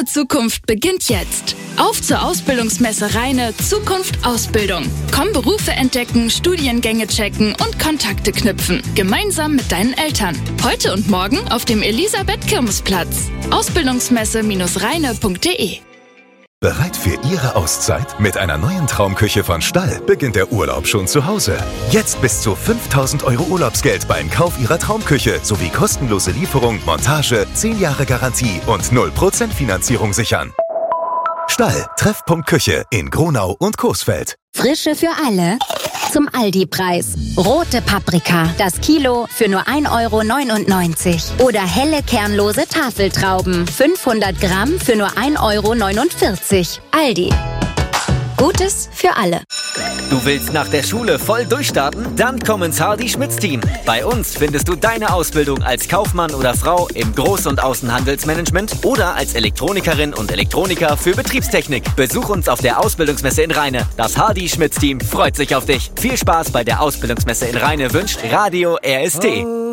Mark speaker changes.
Speaker 1: Zukunft beginnt jetzt. Auf zur Ausbildungsmesse Rheine Zukunft Ausbildung. Komm Berufe entdecken, Studiengänge checken und Kontakte knüpfen. Gemeinsam mit deinen Eltern. Heute und morgen auf dem Elisabeth-Kirmesplatz. Ausbildungsmesse-rheine.de.
Speaker 2: Bereit für Ihre Auszeit? Mit einer neuen Traumküche von Stall beginnt der Urlaub schon zu Hause. Jetzt bis zu 5.000 € Urlaubsgeld beim Kauf Ihrer Traumküche sowie kostenlose Lieferung, Montage, 10 Jahre Garantie und 0% Finanzierung sichern. Stall, Treffpunkt Küche in Gronau und Coesfeld.
Speaker 3: Frische für alle zum Aldi-Preis. Rote Paprika, das Kilo für nur 1,99 € Oder helle kernlose Tafeltrauben, 500 Gramm für nur 1,49 €. Aldi. Gutes für alle.
Speaker 4: Du willst nach der Schule voll durchstarten? Dann komm ins Hardy-Schmitz-Team. Bei uns findest du deine Ausbildung als Kaufmann oder Frau im Groß- und Außenhandelsmanagement oder als Elektronikerin und Elektroniker für Betriebstechnik. Besuch uns auf der Ausbildungsmesse in Rheine. Das Hardy-Schmitz-Team freut sich auf dich. Viel Spaß bei der Ausbildungsmesse in Rheine wünscht Radio RST.